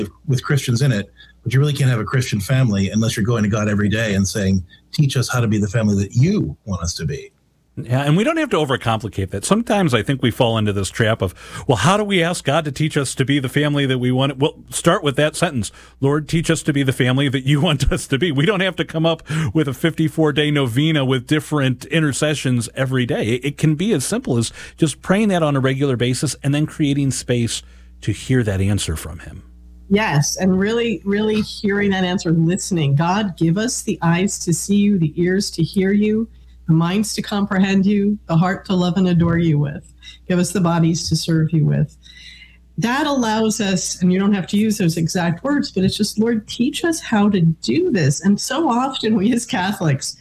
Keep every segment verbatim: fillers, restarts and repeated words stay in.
with Christians in it, but you really can't have a Christian family unless you're going to God every day and saying, teach us how to be the family that you want us to be. Yeah, and we don't have to overcomplicate that. Sometimes I think we fall into this trap of, well, how do we ask God to teach us to be the family that we want? Well, start with that sentence. Lord, teach us to be the family that you want us to be. We don't have to come up with a fifty-four day novena with different intercessions every day. It can be as simple as just praying that on a regular basis and then creating space to hear that answer from him. Yes, and really, really hearing that answer, listening. God, give us the eyes to see you, the ears to hear you, the minds to comprehend you, the heart to love and adore you with. Give us the bodies to serve you with. That allows us, and you don't have to use those exact words, but it's just, Lord, teach us how to do this. And so often we as Catholics,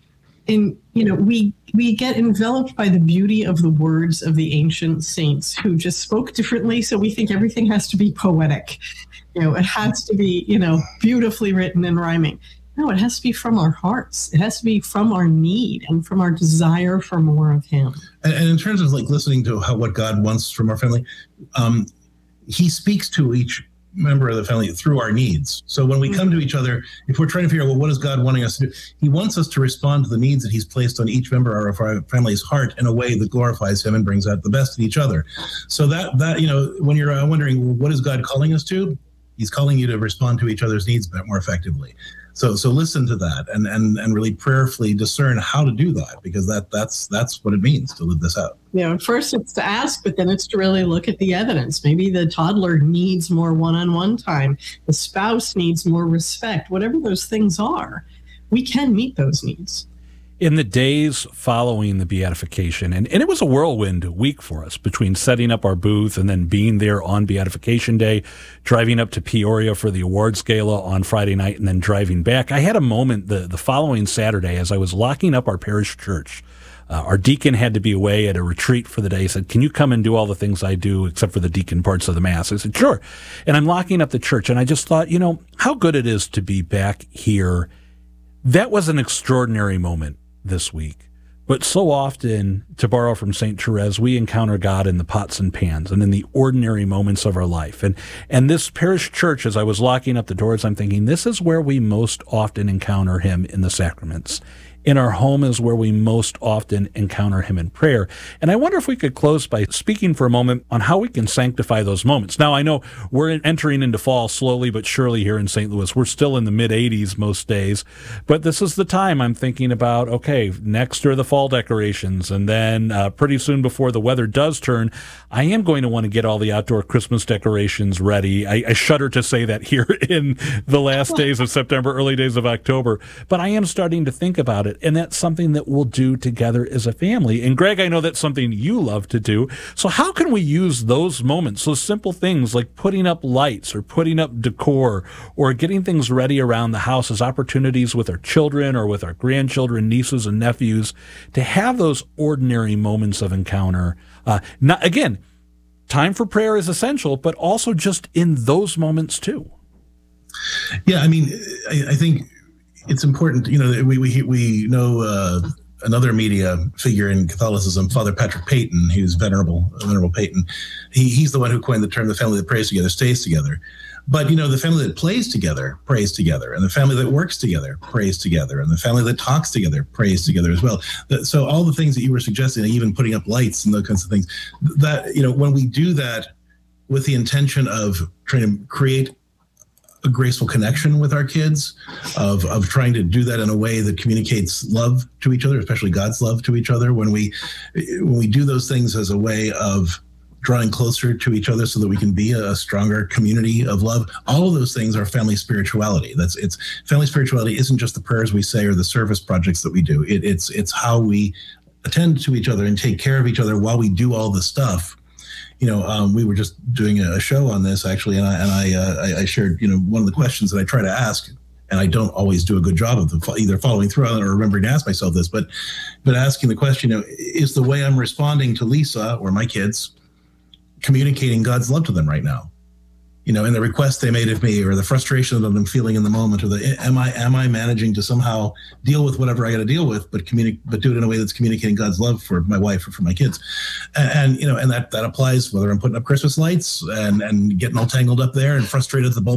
in, you know, we we get enveloped by the beauty of the words of the ancient saints who just spoke differently. So we think everything has to be poetic. You know, it has to be, you know, beautifully written and rhyming. No, it has to be from our hearts. It has to be from our need and from our desire for more of him. And, and in terms of like listening to how what God wants from our family, um, he speaks to each member of the family through our needs. So when we come to each other, if we're trying to figure out, well, what is God wanting us to do? He wants us to respond to the needs that he's placed on each member of our family's heart in a way that glorifies him and brings out the best in each other. So that, that you know, when you're uh, wondering, well, what is God calling us to? He's calling you to respond to each other's needs a bit more effectively. So so listen to that and, and, and really prayerfully discern how to do that, because that that's that's what it means to live this out. You know, at first it's to ask, but then it's to really look at the evidence. Maybe the toddler needs more one-on-one time. The spouse needs more respect. Whatever those things are, we can meet those needs. In the days following the beatification, and, and it was a whirlwind week for us between setting up our booth and then being there on Beatification Day, driving up to Peoria for the awards gala on Friday night, and then driving back. I had a moment the, the following Saturday as I was locking up our parish church. Uh, our deacon had to be away at a retreat for the day. He said, can you come and do all the things I do except for the deacon parts of the Mass? I said, sure. And I'm locking up the church, and I just thought, you know, how good it is to be back here. That was an extraordinary moment this week. But so often, to borrow from Saint Therese, we encounter God in the pots and pans and in the ordinary moments of our life. And and this parish church, as I was locking up the doors, I'm thinking, this is where we most often encounter him in the sacraments. In our home is where we most often encounter him in prayer. And I wonder if we could close by speaking for a moment on how we can sanctify those moments. Now, I know we're entering into fall slowly but surely here in Saint Louis. We're still in the mid eighties most days. But this is the time I'm thinking about, okay, next are the fall decorations. And then uh, pretty soon before the weather does turn, I am going to want to get all the outdoor Christmas decorations ready. I, I shudder to say that here in the last days of September, early days of October. But I am starting to think about it. And that's something that we'll do together as a family. And Greg, I know that's something you love to do. So how can we use those moments, those simple things like putting up lights or putting up decor or getting things ready around the house as opportunities with our children or with our grandchildren, nieces and nephews, to have those ordinary moments of encounter? Uh, not, again, time for prayer is essential, but also just in those moments too. Yeah, I mean, I, I think it's important, you know, we we we know uh, another media figure in Catholicism, Father Patrick Peyton, who's venerable, venerable Peyton. He he's the one who coined the term "the family that prays together stays together." But you know, the family that plays together prays together, and the family that works together prays together, and the family that talks together prays together as well. So all the things that you were suggesting, even putting up lights and those kinds of things, that you know, when we do that with the intention of trying to create a graceful connection with our kids, of of trying to do that in a way that communicates love to each other, especially God's love to each other. When we when we do those things as a way of drawing closer to each other so that we can be a stronger community of love, all of those things are family spirituality. That's it's family spirituality isn't just the prayers we say or the service projects that we do. It, it's it's how we attend to each other and take care of each other while we do all the stuff. You know, um, we were just doing a show on this actually, and I and I, uh, I I shared, you know, one of the questions that I try to ask, and I don't always do a good job of the, either following through on it or remembering to ask myself this, but but asking the question, you know, is the way I'm responding to Lisa or my kids communicating God's love to them right now? you know, and the request they made of me, or the frustration that I'm feeling in the moment, or the am I am I managing to somehow deal with whatever I got to deal with, but communicate, but do it in a way that's communicating God's love for my wife or for my kids, and, and you know, and that that applies whether I'm putting up Christmas lights and and getting all tangled up there and frustrated at the bulb